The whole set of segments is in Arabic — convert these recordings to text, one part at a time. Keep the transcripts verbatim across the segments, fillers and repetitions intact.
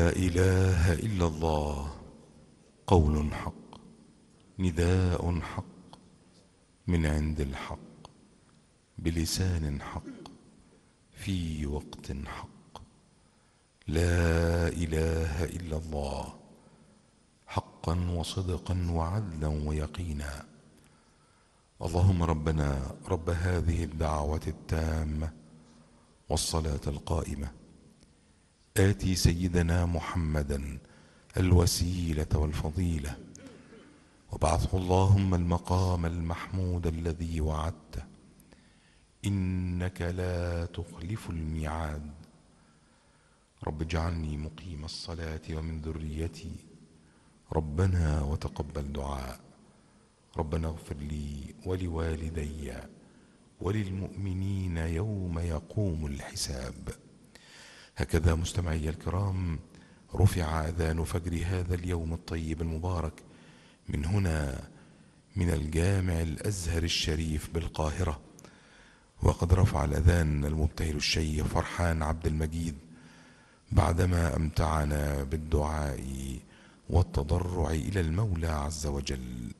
لا إله إلا الله، قول حق، نداء حق، من عند الحق، بلسان حق، في وقت حق. لا إله إلا الله، حقا وصدقا وعدلا ويقينا. اللهم ربنا رب هذه الدعوة التامة والصلاة القائمة، آتي سيدنا محمدا الوسيلة والفضيلة، وابعثه اللهم المقام المحمود الذي وعدته، إنك لا تخلف الميعاد. رب اجعلني مقيم الصلاة ومن ذريتي، ربنا وتقبل دعاء. ربنا اغفر لي ولوالدي وللمؤمنين يوم يقوم الحساب. هكذا مستمعي الكرام رفع أذان فجر هذا اليوم الطيب المبارك من هنا، من الجامع الأزهر الشريف بالقاهرة. وقد رفع الأذان المبتهل الشيخ فرحان عبد المجيد بعدما أمتعنا بالدعاء والتضرع إلى المولى عز وجل.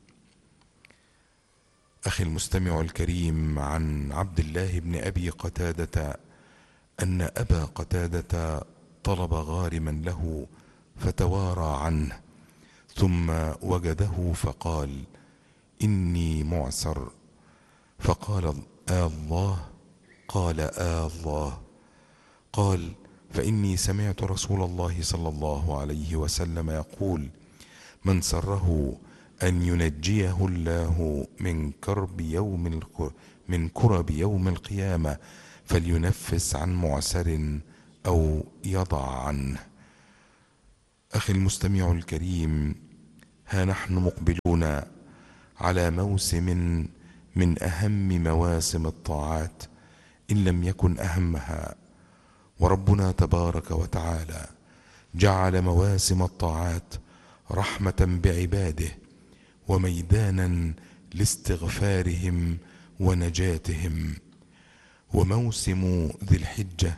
أخي المستمع الكريم، عن عبد الله بن أبي قتادة أن أبا قتادة طلب غارما له فتوارى عنه، ثم وجده فقال: إني معسر. فقال: آه الله؟ قال: آه الله. قال: فإني سمعت رسول الله صلى الله عليه وسلم يقول: من سره أن ينجيه الله من كرب يوم من كرب يوم القيامة فلينفس عن معسر أو يضع عنه. أخي المستمع الكريم، ها نحن مقبلون على موسم من أهم مواسم الطاعات إن لم يكن أهمها، وربنا تبارك وتعالى جعل مواسم الطاعات رحمة بعباده وميدانا لاستغفارهم ونجاتهم. وموسم ذي الحجة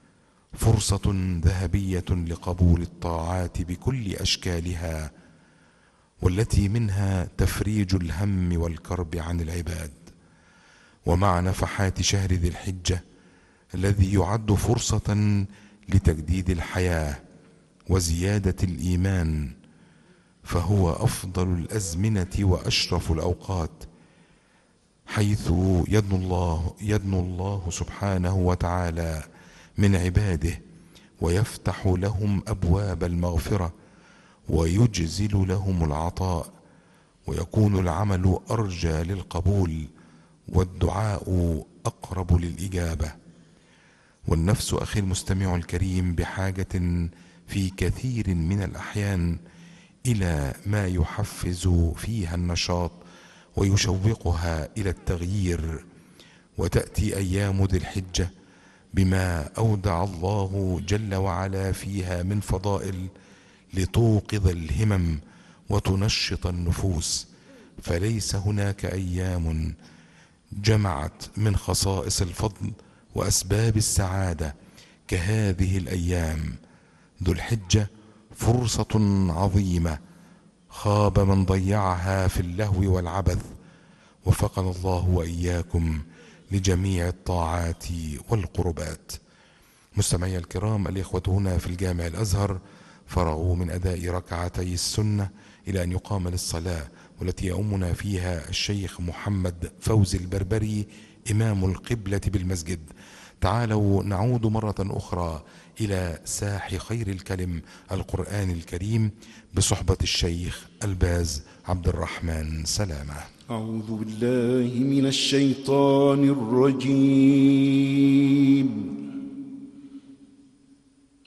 فرصة ذهبية لقبول الطاعات بكل أشكالها، والتي منها تفريج الهم والكرب عن العباد. ومع نفحات شهر ذي الحجة الذي يعد فرصة لتجديد الحياة وزيادة الإيمان، فهو أفضل الأزمنة وأشرف الأوقات، حيث يدنو الله, يدنو الله سبحانه وتعالى من عباده ويفتح لهم أبواب المغفرة ويجزل لهم العطاء، ويكون العمل أرجى للقبول والدعاء أقرب للإجابة. والنفس أخي المستمع الكريم بحاجة في كثير من الأحيان إلى ما يحفز فيها النشاط ويشوقها إلى التغيير. وتأتي أيام ذي الحجة بما أودع الله جل وعلا فيها من فضائل لتوقظ الهمم وتنشط النفوس، فليس هناك أيام جمعت من خصائص الفضل وأسباب السعادة كهذه الأيام. ذو الحجة فرصة عظيمة خاب من ضيعها في اللهو والعبث، وفقنا الله وإياكم لجميع الطاعات والقربات. مستمعي الكرام، الإخوة هنا في الجامع الأزهر فرغوا من أداء ركعتي السنة إلى أن يقام للصلاة، والتي يؤمنا فيها الشيخ محمد فوزي البربري إمام القبلة بالمسجد. تعالوا نعود مرة أخرى إلى ساح خير الكلم القرآن الكريم بصحبة الشيخ الباز عبد الرحمن سلامة. أعوذ بالله من الشيطان الرجيم.